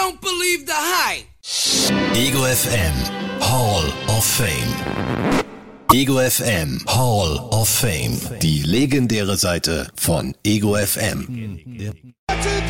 don't believe the hype. Ego FM Hall of Fame. Ego FM Hall of Fame. Die legendäre Seite von Ego FM.